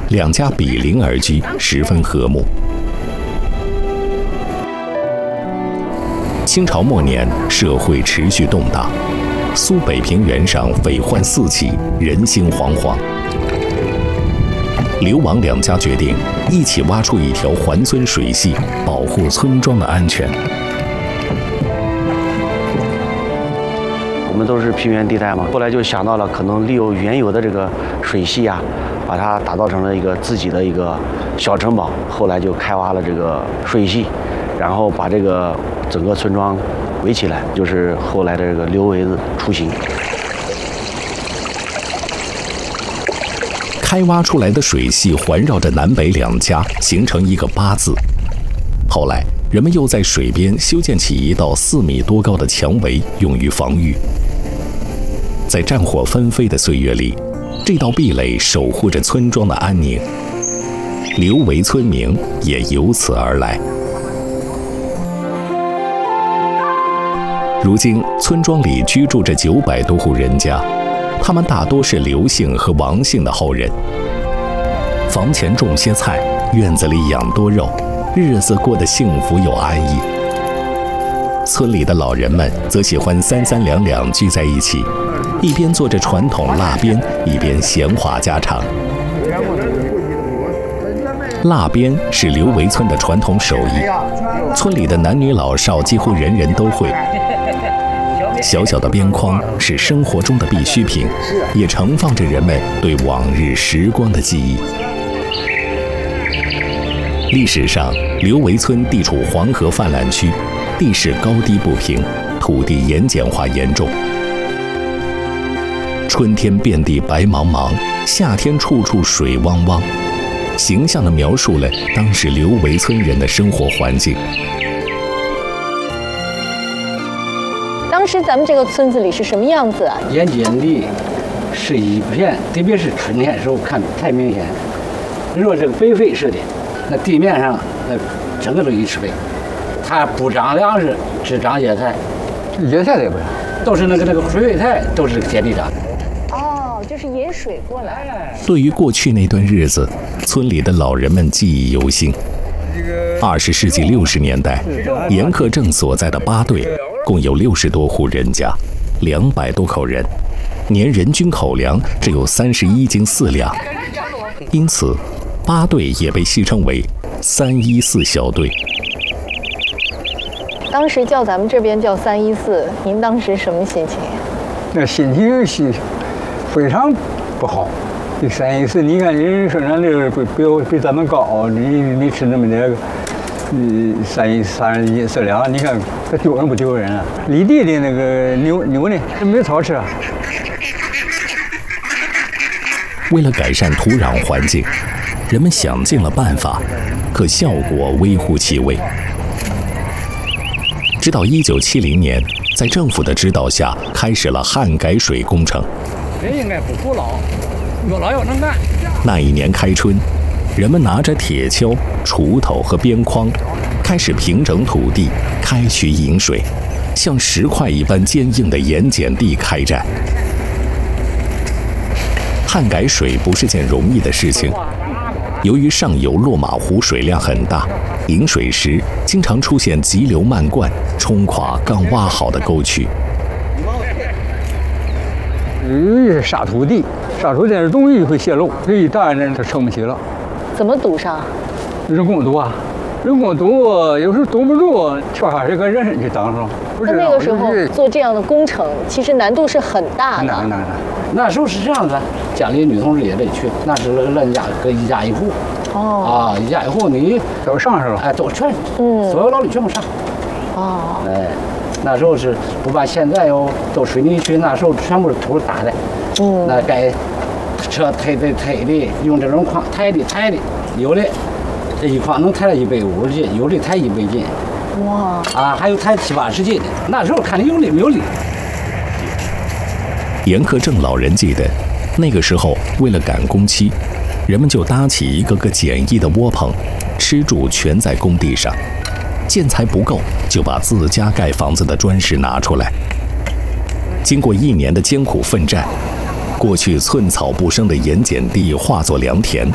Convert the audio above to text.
两家比邻而居，十分和睦。清朝末年，社会持续动荡，苏北平原上匪患四起，人心惶惶。刘王两家决定一起挖出一条环村水系，保护村庄的安全。 我们都是平原地带嘛，后来就想到了可能利用原有的这个水系啊，把它打造成了一个自己的一个小城堡。后来就开挖了这个水系，然后把这个整个村庄围起来，就是后来的这个刘围子雏形。 开挖出来的水系环绕着南北两家，形成一个八字。后来，人们又在水边修建起一道4米多高的墙围，用于防御。在战火纷飞的岁月里，这道壁垒守护着村庄的安宁，刘围村名也由此而来。如今，村庄里居住着900多户人家，他们大多是刘姓和王姓的后人。房前种些菜，院子里养多肉，日子过得幸福又安逸。村里的老人们则喜欢3、3、2、2聚在一起，一边做着传统蜡边，一边闲话家常。蜡边是刘围村的传统手艺，村里的男女老少几乎人人都会。小小的边框是生活中的必需品，也盛放着人们对往日时光的记忆。历史上，刘围村地处黄河泛滥区，地势高低不平，土地盐碱化严重。春天遍地白茫茫，夏天处处水汪汪，形象地描述了当时刘围村人的生活环境。 当时咱们这个村子里是什么样子啊？ 盐碱地是一片，特别是春天时候看太明显。若这个北非似的，那地面上那整个都一尺北，它不长粮食，只长野菜。 野菜也不是， 都是那个水味菜，都是碱地长的。 哦，就是引水过来。 对于过去那段日子，村里的老人们记忆犹新。20世纪60年代，严克正所在的八队共有60多户人家，200多口人，年人均口粮只有31斤4两，因此八队也被戏称为314小队。 当时叫咱们这边叫314，您当时什么心情？ 那心情是非常不好。这314，你看人生产率比咱们高，你吃那么点31斤4两，你看这丢人不丢人啊？犁地的那个牛呢，没草吃啊。 为了改善土壤环境，人们想尽了办法，可效果微乎其微。直到1970年，在政府的指导下，开始了旱改水工程。 人应该不服老，有老有能干。 那一年开春，人们拿着铁锹、锄头和边筐，开始平整土地，开渠引水，向石块一般坚硬的盐碱地开战。旱改水不是件容易的事情，由于上游落马湖水量很大，引水时经常出现急流漫灌，冲垮刚挖好的沟渠。 沙土地这容易会泄漏，这一大人它撑不起了。 怎么堵上？ 人工堵啊，人工堵，有时候堵不住，跳下去跟人身去挡上。 那个时候做这样的工程，其实难度是很大的。 难。 那时候是这样的，家里女同志也得去，那是人家搁一家一户。 哦。 啊，一家一户你都上去了， 哎，都全，所有老李全部上。 哦。 哎。那时候是不把现在哟都水泥区，那时候全部是土打的，那该车推的，用这种筐抬的，有的这一筐能抬到150斤，有的抬100斤， 哇！ 啊，还有抬70、80斤的。那时候看你有力没有力。 严克正老人记得，那个时候为了赶工期，人们就搭起一个个简易的窝棚，吃住全在工地上。建材不够，就把自家盖房子的砖石拿出来。经过1年的艰苦奋战，过去寸草不生的盐碱地化作良田，